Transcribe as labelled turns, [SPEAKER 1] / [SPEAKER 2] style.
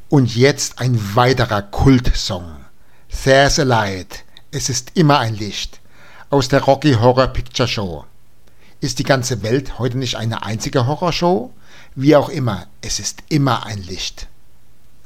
[SPEAKER 1] Und jetzt ein weiterer Kultsong. There's a Light. Es ist immer ein Licht. Aus der Rocky Horror Picture Show. Ist die ganze Welt heute nicht eine einzige Horrorshow? Wie auch immer, es ist immer ein Licht.